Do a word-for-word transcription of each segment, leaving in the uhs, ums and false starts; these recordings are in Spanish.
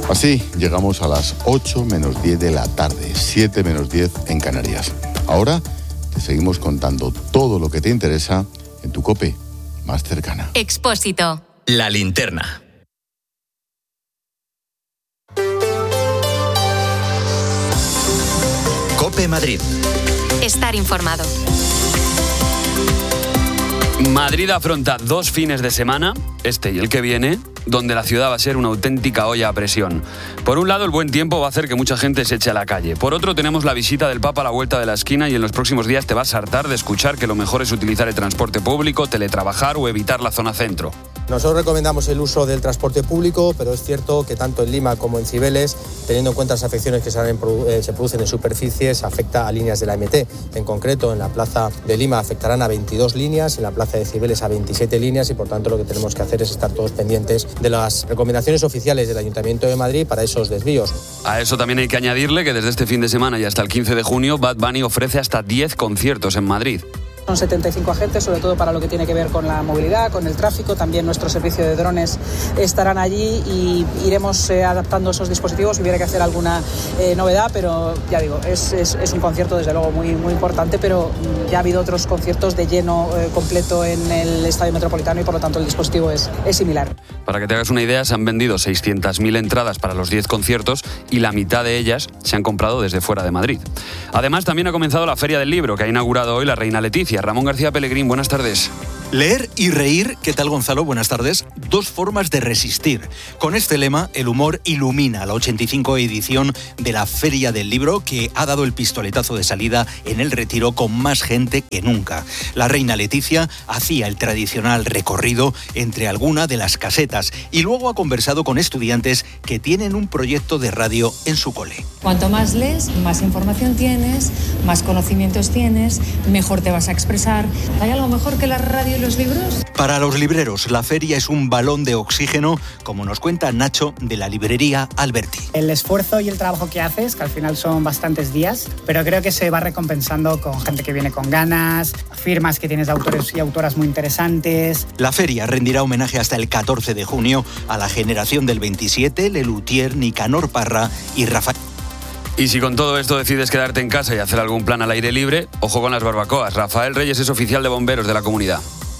Así llegamos a las ocho menos diez de la tarde, siete menos diez en Canarias. Ahora te seguimos contando todo lo que te interesa en tu COPE más cercana. Expósito. La linterna. COPE Madrid. Estar informado. Madrid afronta dos fines de semana, este y el que viene, donde la ciudad va a ser una auténtica olla a presión. Por un lado, el buen tiempo va a hacer que mucha gente se eche a la calle. Por otro, tenemos la visita del Papa a la vuelta de la esquina y en los próximos días te vas a hartar de escuchar que lo mejor es utilizar el transporte público, teletrabajar o evitar la zona centro. Nosotros recomendamos el uso del transporte público, pero es cierto que tanto en Lima como en Cibeles, teniendo en cuenta las afecciones que se, han, eh, se producen en superficies, afecta a líneas de la M T. En concreto, en la plaza de Lima afectarán a veintidós líneas, en la plaza de Cibeles a veintisiete líneas y por tanto lo que tenemos que hacer es estar todos pendientes de las recomendaciones oficiales del Ayuntamiento de Madrid para esos desvíos. A eso también hay que añadirle que desde este fin de semana y hasta el quince de junio, Bad Bunny ofrece hasta diez conciertos en Madrid. Son setenta y cinco agentes, sobre todo para lo que tiene que ver con la movilidad, con el tráfico. También nuestro servicio de drones estarán allí y iremos eh, adaptando esos dispositivos si hubiera que hacer alguna eh, novedad, pero ya digo, es, es, es un concierto desde luego muy, muy importante, pero ya ha habido otros conciertos de lleno eh, completo en el Estadio Metropolitano y por lo tanto el dispositivo es, es similar. Para que te hagas una idea, se han vendido seiscientas mil entradas para los diez conciertos y la mitad de ellas se han comprado desde fuera de Madrid. Además, también ha comenzado la Feria del Libro, que ha inaugurado hoy la Reina Leticia. Ramón García Pellegrín, buenas tardes. Leer y reír, ¿qué tal, Gonzalo? Buenas tardes. Dos formas de resistir. Con este lema, el humor ilumina la ochenta y cinco edición de la Feria del Libro, que ha dado el pistoletazo de salida en el Retiro con más gente que nunca. La Reina Leticia hacía el tradicional recorrido entre alguna de las casetas y luego ha conversado con estudiantes que tienen un proyecto de radio en su cole. Cuanto más lees, más información tienes, más conocimientos tienes, mejor te vas a expresar. ¿Hay algo mejor que la radio y los libros? Para los libreros, la feria es un balón de oxígeno, como nos cuenta Nacho de la librería Alberti. El esfuerzo y el trabajo que haces, que al final son bastantes días, pero creo que se va recompensando con gente que viene con ganas, firmas que tienes de autores y autoras muy interesantes. La feria rendirá homenaje hasta el catorce de junio a la generación del veintisiete, Lelutier, Nicanor Parra y Rafael. Y si con todo esto decides quedarte en casa y hacer algún plan al aire libre, ojo con las barbacoas. Rafael Reyes es oficial de bomberos de la comunidad.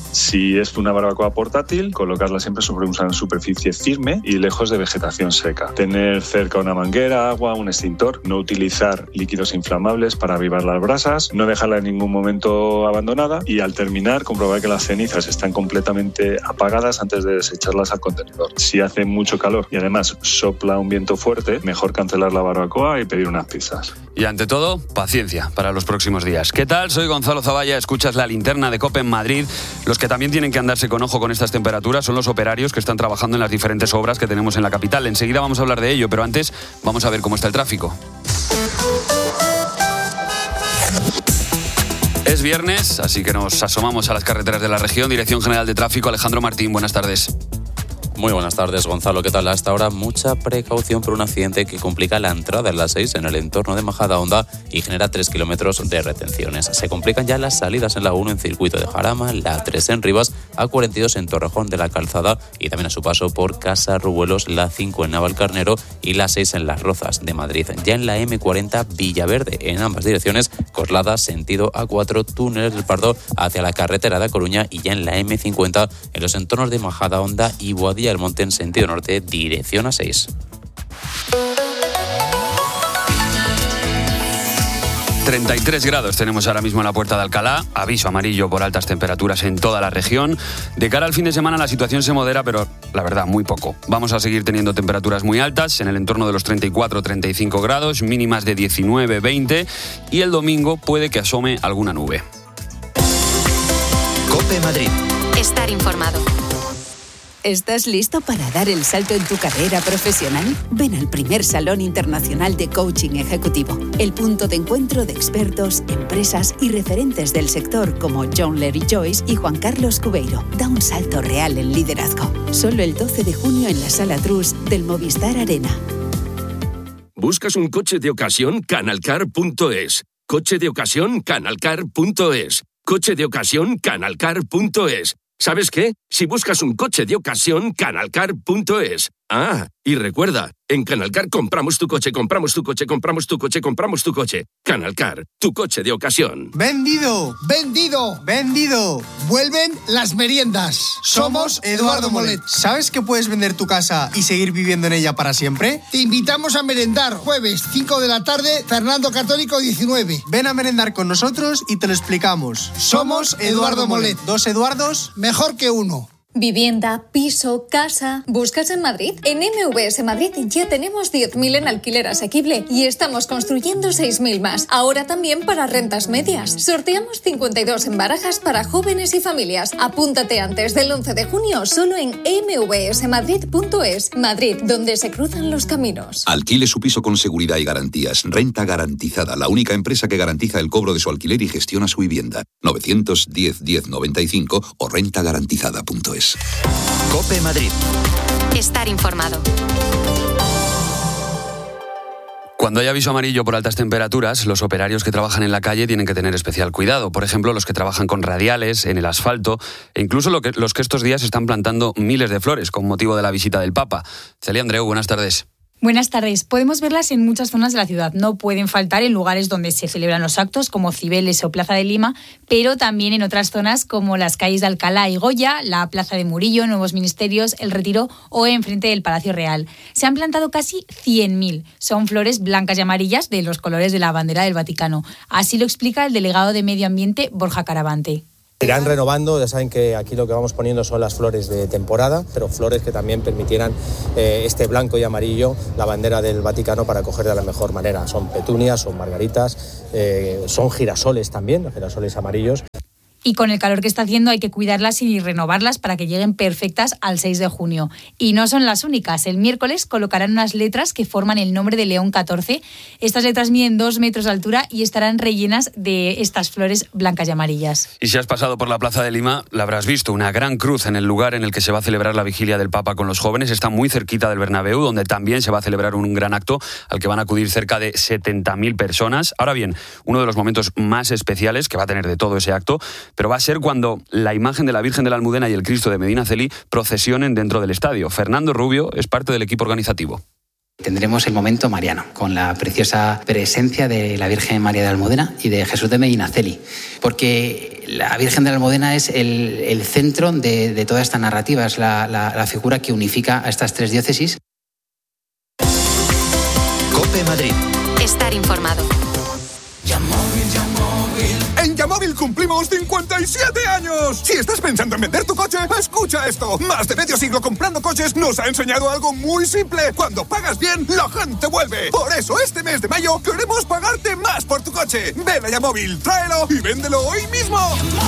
Si es una barbacoa portátil, colocarla siempre sobre una superficie firme y lejos de vegetación seca. Tener cerca una manguera, agua, un extintor. No utilizar líquidos inflamables para avivar las brasas. No dejarla en ningún momento abandonada. Y al terminar, comprobar que las cenizas están completamente apagadas antes de desecharlas al contenedor. Si hace mucho calor y además sopla un viento fuerte, mejor cancelar la barbacoa y pedir unas pizzas. Y ante todo, paciencia para los próximos días. ¿Qué tal? Soy Gonzalo Zavalla, escuchas la linterna de COPE en Madrid. Los que también tienen que andarse con ojo con estas temperaturas son los operarios que están trabajando en las diferentes obras que tenemos en la capital. Enseguida vamos a hablar de ello, pero antes vamos a ver cómo está el tráfico. Es viernes, así que nos asomamos a las carreteras de la región. Dirección General de Tráfico, Alejandro Martín, buenas tardes. Muy buenas tardes, Gonzalo. ¿Qué tal? Hasta ahora mucha precaución por un accidente que complica la entrada en la seis en el entorno de Majadahonda y genera tres kilómetros de retenciones. Se complican ya las salidas en la uno en Circuito de Jarama, la tres en Rivas, A cuarenta y dos en Torrejón de la Calzada y también a su paso por Casa Rubuelos, la cinco en Navalcarnero y la seis en Las Rozas de Madrid. Ya en la eme cuarenta Villaverde, en ambas direcciones, Coslada, sentido A cuatro, Túneles del Pardo hacia la carretera de A Coruña y ya en la eme cincuenta en los entornos de Majadahonda y Boadilla del Monte en sentido norte, dirección A seis. treinta y tres grados tenemos ahora mismo en la Puerta de Alcalá, aviso amarillo por altas temperaturas en toda la región. De cara al fin de semana la situación se modera, pero la verdad muy poco. Vamos a seguir teniendo temperaturas muy altas, en el entorno de los treinta y cuatro a treinta y cinco grados, mínimas de diecinueve a veinte y el domingo puede que asome alguna nube. COPE Madrid. Estar informado. ¿Estás listo para dar el salto en tu carrera profesional? Ven al primer Salón Internacional de Coaching Ejecutivo, el punto de encuentro de expertos, empresas y referentes del sector como John Larry Joyce y Juan Carlos Cubeiro. Da un salto real en liderazgo. Solo el doce de junio en la Sala Trus del Movistar Arena. ¿Buscas un coche de ocasión? Canalcar punto es. Coche de ocasión? Canalcar punto es. Coche de ocasión? Canalcar punto es. ¿Sabes qué? Si buscas un coche de ocasión, Canalcar punto es. Ah, y recuerda, en Canalcar compramos tu coche, compramos tu coche, compramos tu coche, compramos tu coche. Canalcar, tu coche de ocasión. ¡Vendido! ¡Vendido! ¡Vendido! Vuelven las meriendas. Somos Eduardo Molet. ¿Sabes que puedes vender tu casa y seguir viviendo en ella para siempre? Te invitamos a merendar. Jueves, cinco de la tarde, Fernando Católico diecinueve. Ven a merendar con nosotros y te lo explicamos. Somos Eduardo Molet. Dos Eduardos, mejor que uno. Vivienda, piso, casa... ¿Buscas en Madrid? En M V S Madrid ya tenemos diez mil en alquiler asequible y estamos construyendo seis mil más. Ahora también para rentas medias. Sorteamos cincuenta y dos en barajas para jóvenes y familias. Apúntate antes del once de junio solo en eme ve ese madrid punto es. Madrid, donde se cruzan los caminos. Alquile su piso con seguridad y garantías. Renta Garantizada, la única empresa que garantiza el cobro de su alquiler y gestiona su vivienda. novecientos diez diez noventa y cinco o renta garantizada punto es. COPE Madrid. Estar informado. Cuando hay aviso amarillo por altas temperaturas, los operarios que trabajan en la calle tienen que tener especial cuidado. Por ejemplo, los que trabajan con radiales, en el asfalto, e incluso lo que, los que estos días están plantando miles de flores con motivo de la visita del Papa. Celia Andreu, buenas tardes. Buenas tardes. Podemos verlas en muchas zonas de la ciudad. No pueden faltar en lugares donde se celebran los actos, como Cibeles o Plaza de Lima, pero también en otras zonas como las calles de Alcalá y Goya, la Plaza de Murillo, Nuevos Ministerios, El Retiro o enfrente del Palacio Real. Se han plantado casi cien mil. Son flores blancas y amarillas de los colores de la bandera del Vaticano. Así lo explica el delegado de Medio Ambiente, Borja Caravante. Irán renovando, ya saben que aquí lo que vamos poniendo son las flores de temporada, pero flores que también permitieran eh, este blanco y amarillo, la bandera del Vaticano, para coger de la mejor manera. Son petunias, son margaritas, eh, son girasoles también, girasoles amarillos. Y con el calor que está haciendo hay que cuidarlas y renovarlas para que lleguen perfectas al seis de junio. Y no son las únicas. El miércoles colocarán unas letras que forman el nombre de León catorce. Estas letras miden dos metros de altura y estarán rellenas de estas flores blancas y amarillas. Y si has pasado por la Plaza de Lima, la habrás visto. Una gran cruz en el lugar en el que se va a celebrar la vigilia del Papa con los jóvenes. Está muy cerquita del Bernabéu, donde también se va a celebrar un gran acto al que van a acudir cerca de setenta mil personas. Ahora bien, uno de los momentos más especiales que va a tener de todo ese acto, pero va a ser cuando la imagen de la Virgen de la Almudena y el Cristo de Medinaceli procesionen dentro del estadio. Fernando Rubio es parte del equipo organizativo. Tendremos el momento mariano, con la preciosa presencia de la Virgen María de la Almudena y de Jesús de Medinaceli, porque la Virgen de la Almudena es el, el centro de, de toda esta narrativa, es la, la, la figura que unifica a estas tres diócesis. COPE Madrid. Estar informado. En Yamóvil cumplimos cincuenta y siete años. Si estás pensando en vender tu coche, escucha esto. Más de medio siglo comprando coches nos ha enseñado algo muy simple. Cuando pagas bien, la gente vuelve. Por eso este mes de mayo queremos pagarte más por tu coche. Ven a Yamóvil, tráelo y véndelo hoy mismo.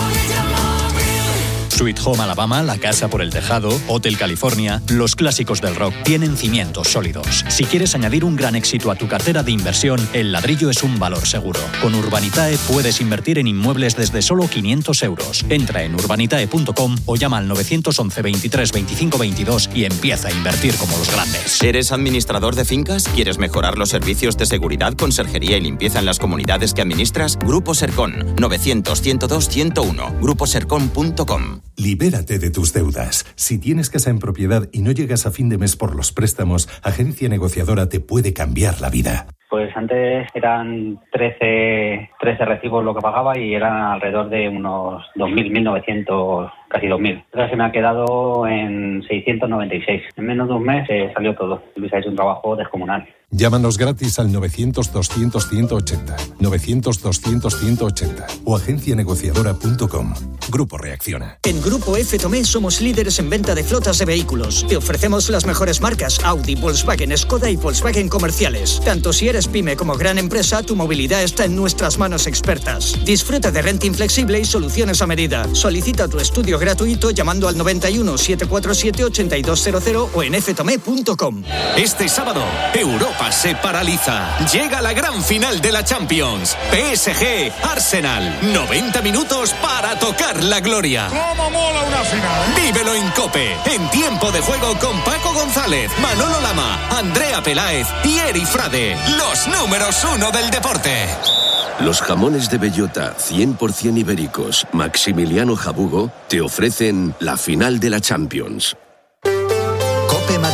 Sweet Home Alabama, La Casa por el Tejado, Hotel California, los clásicos del rock tienen cimientos sólidos. Si quieres añadir un gran éxito a tu cartera de inversión, el ladrillo es un valor seguro. Con Urbanitae puedes invertir en inmuebles desde solo quinientos euros. Entra en urbanitae punto com o llama al nueve once veintitrés veinticinco veintidós y empieza a invertir como los grandes. ¿Eres administrador de fincas? ¿Quieres mejorar los servicios de seguridad, conserjería y limpieza en las comunidades que administras? Grupo Sercon, novecientos, ciento dos, ciento uno, grupo sercon punto com. Libérate de tus deudas. Si tienes casa en propiedad y no llegas a fin de mes por los préstamos, Agencia Negociadora te puede cambiar la vida. Pues antes eran trece, trece recibos lo que pagaba y eran alrededor de unos dos mil, mil novecientos, casi dos mil. Ahora se me ha quedado en seiscientos noventa y seis. En menos de un mes eh, salió todo. Luis ha hecho un trabajo descomunal. Llámanos gratis al novecientos, doscientos, ciento ochenta, novecientos, doscientos, ciento ochenta o agencia negociadora punto com. Grupo Reacciona. En Grupo F Tomé somos líderes en venta de flotas de vehículos. Te ofrecemos las mejores marcas Audi, Volkswagen, Skoda y Volkswagen comerciales. Tanto si eres pyme como gran empresa, tu movilidad está en nuestras manos expertas. Disfruta de renting flexible y soluciones a medida. Solicita tu estudio gratuito llamando al noventa y uno, setecientos cuarenta y siete, ochenta y dos cero cero o en f tomé punto com. Este sábado, Europa se paraliza. Llega la gran final de la Champions. P S G Arsenal. noventa minutos para tocar la gloria. ¡Cómo mola una final! Vívelo en COPE. En tiempo de juego con Paco González, Manolo Lama, Andrea Peláez y Eri Frade. Los números uno del deporte. Los jamones de bellota cien por ciento ibéricos Maximiliano Jabugo te ofrecen la final de la Champions. COPE Madrid.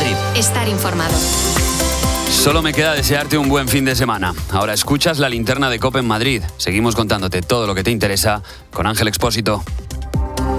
estar informado. Solo me queda desearte un buen fin de semana. Ahora escuchas la linterna de COPE en Madrid. Seguimos contándote todo lo que te interesa con Ángel Expósito.